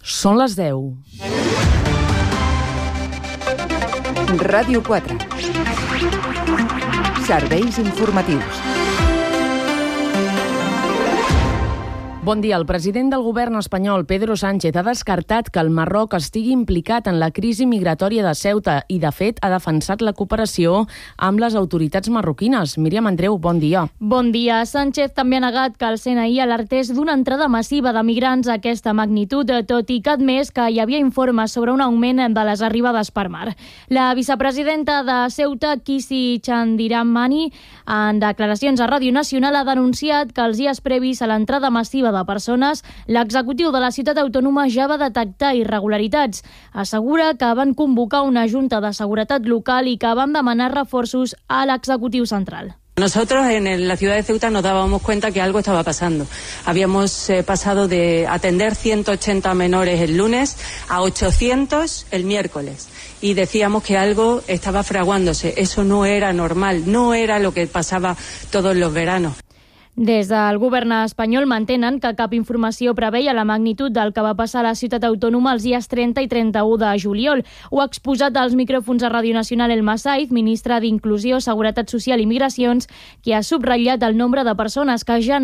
Són les 10. Ràdio 4. Serveis informatius. Bon dia. El president del govern espanyol, Pedro Sánchez, ha descartat que el Marroc estigui implicat en la crisi migratòria de Ceuta i, de fet, ha defensat la cooperació amb les autoritats marroquines. Míriam Andreu, bon dia. Bon dia. Sánchez també ha negat que el CNI alertés d'una entrada massiva de migrants a aquesta magnitud, tot i que ha admès que hi havia informes sobre un augment de les arribades per mar. La vicepresidenta de Ceuta, Kisi Chandiramani, en declaracions a Ràdio Nacional, ha denunciat que els dies previs a l'entrada massiva de persones, l'executiu de la ciutat autònoma ja va detectar irregularitats. Assegura que van convocar una junta de seguretat local i que van demanar reforços a l'executiu central. Nosotros en la ciudad de Ceuta nos dábamos cuenta que algo estaba pasando. Habíamos pasado de atender 180 menores el lunes a 800 el miércoles y decíamos que algo estaba fraguándose. Eso no era normal, no era lo que pasaba todos los veranos. Des del govern espanyol mantenen que cap informació preveia la magnitud del que va passar a la ciutat autònoma els dies 30 i 31 de juliol. Ho ha exposat als micròfons a Ràdio Nacional el Massaid, ministre d'Inclusió, Seguretat Social i Migracions, que ha subratllat el nombre de persones que ja